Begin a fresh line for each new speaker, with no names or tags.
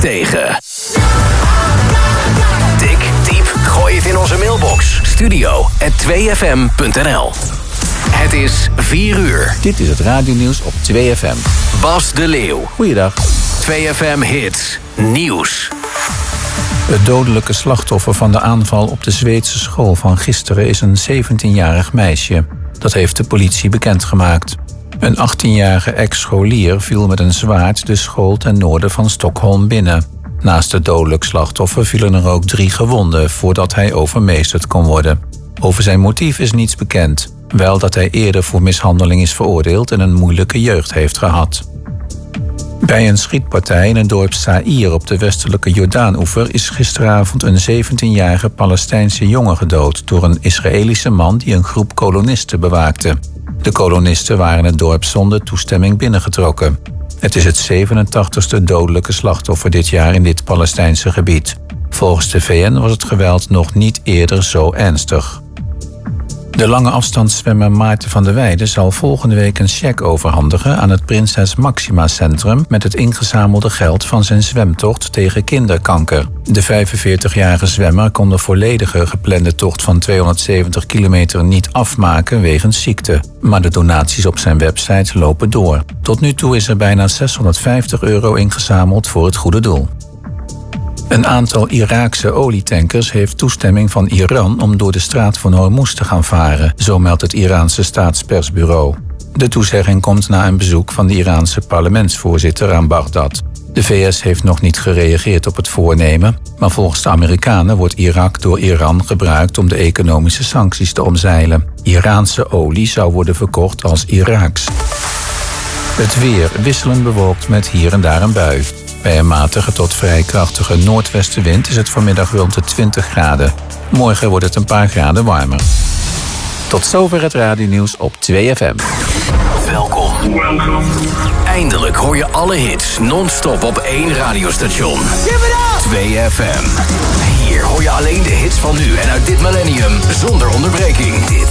tegen. Dik, diep, gooi het in onze mailbox. studio@2fm.nl. Het is 4 uur.
Dit is het radionieuws op 2FM.
Bas de Leeuw.
Goeiedag.
2FM Hits Nieuws.
Het dodelijke slachtoffer van de aanval op de Zweedse school van gisteren is een 17-jarig meisje. Dat heeft de politie bekendgemaakt. Een 18-jarige ex-scholier viel met een zwaard de school ten noorden van Stockholm binnen. Naast het dodelijk slachtoffer vielen er ook 3 gewonden voordat hij overmeesterd kon worden. Over zijn motief is niets bekend. Wel dat hij eerder voor mishandeling is veroordeeld en een moeilijke jeugd heeft gehad. Bij een schietpartij in het dorp Sa'ir op de westelijke Jordaanoever is gisteravond een 17-jarige Palestijnse jongen gedood door een Israëlische man die een groep kolonisten bewaakte. De kolonisten waren het dorp zonder toestemming binnengetrokken. Het is het 87ste dodelijke slachtoffer dit jaar in dit Palestijnse gebied. Volgens de VN was het geweld nog niet eerder zo ernstig. De lange afstandszwemmer Maarten van der Weijden zal volgende week een cheque overhandigen aan het Prinses Maxima Centrum met het ingezamelde geld van zijn zwemtocht tegen kinderkanker. De 45-jarige zwemmer kon de volledige geplande tocht van 270 kilometer niet afmaken wegens ziekte. Maar de donaties op zijn website lopen door. Tot nu toe is er bijna €650 ingezameld voor het goede doel. Een aantal Iraakse olietankers heeft toestemming van Iran om door de straat van Hormuz te gaan varen, zo meldt het Iraanse staatspersbureau. De toezegging komt na een bezoek van de Iraanse parlementsvoorzitter aan Bagdad. De VS heeft nog niet gereageerd op het voornemen, maar volgens de Amerikanen wordt Irak door Iran gebruikt om de economische sancties te omzeilen. Iraanse olie zou worden verkocht als Iraaks. Het weer wisselend bewolkt met hier en daar een bui. Bij een matige tot vrij krachtige noordwestenwind is het vanmiddag rond de 20 graden. Morgen wordt het een paar graden warmer. Tot zover het radionieuws op 2FM.
Welkom. Eindelijk hoor je alle hits non-stop op 1 radiostation. 2FM. Hier hoor je alleen de hits van nu en uit dit millennium zonder onderbreking. Dit